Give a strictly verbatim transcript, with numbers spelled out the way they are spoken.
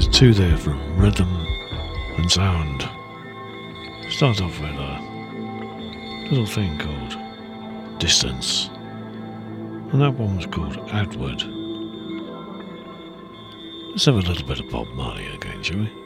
There's two there from Rhythm and Sound. Start off with a little thing called Distance, and that one was called Adward. Let's have a little bit of Bob Marley again, shall we?